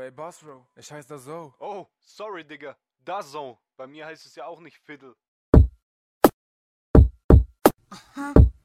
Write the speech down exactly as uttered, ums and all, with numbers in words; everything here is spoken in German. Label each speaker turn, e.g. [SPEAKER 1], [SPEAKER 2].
[SPEAKER 1] Ey, Bossro, ich heiße da so.
[SPEAKER 2] Oh, sorry, Digga. DAZN. Bei mir heißt es ja auch nicht Fiddle.
[SPEAKER 3] Aha.